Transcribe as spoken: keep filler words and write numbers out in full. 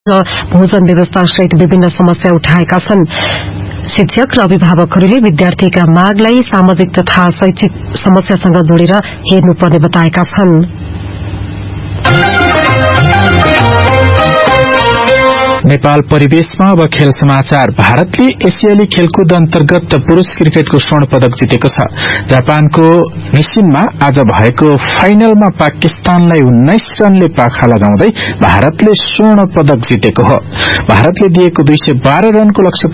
र भोजन व्यवस्था सहित विभिन्न समस्या उठाएका छन्। शिक्षक र अभिभावकहरूले विद्यार्थीका मागलाई सामाजिक तथा शैक्षिक समस्यासँग जोडेर हेर्नुपर्ने बताएका छन्। नेपाल परिवेशमा अब खेल समाचार। भारतले एसियाली खेलकुद अन्तर्गत पुरूष क्रिकेटको स्वर्ण पदक जितेको छ। जापानको निसिनमा आज भएको फाइनलमा पाकिस्तानलाई उन्नाइस रनले पाखा लगाउँदै भारतले स्वर्ण पदक जितेको हो। भारतले दिएको दुई सय बाह्र रनको लक्ष्य